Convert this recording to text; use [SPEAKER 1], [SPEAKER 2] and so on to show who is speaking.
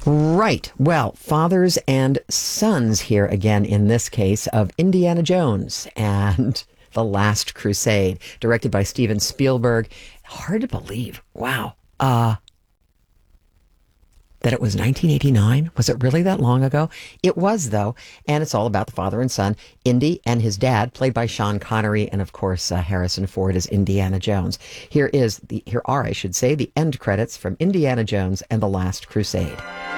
[SPEAKER 1] Right. Well, fathers and sons here again in this case of Indiana Jones and The Last Crusade, directed by Steven Spielberg. Hard to believe. Wow. That it was 1989? Was it really that long ago? It was, though, and it's all about the father and son, Indy and his dad, played by Sean Connery, and of course Harrison Ford as Indiana Jones. Here are, I should say, the end credits from Indiana Jones and the Last Crusade.